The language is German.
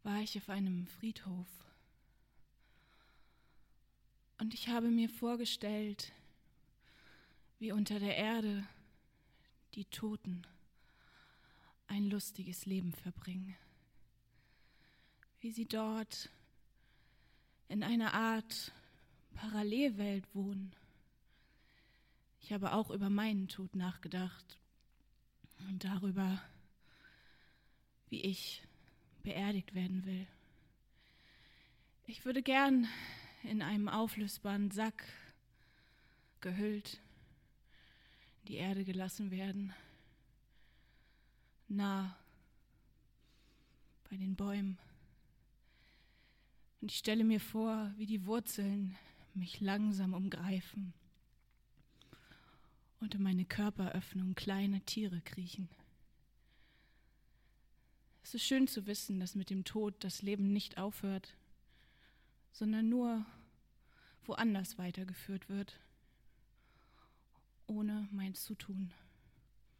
war ich auf einem Friedhof. Und ich habe mir vorgestellt, wie unter der Erde die Toten ein lustiges Leben verbringen. Wie sie dort in einer Art Parallelwelt wohnen. Ich habe auch über meinen Tod nachgedacht und darüber, wie ich beerdigt werden will. Ich würde gern in einem auflösbaren Sack gehüllt in die Erde gelassen werden, nah bei den Bäumen. Und ich stelle mir vor, wie die Wurzeln mich langsam umgreifen und in meine Körperöffnung kleine Tiere kriechen. Es ist schön zu wissen, dass mit dem Tod das Leben nicht aufhört, sondern nur woanders weitergeführt wird, ohne mein Zutun.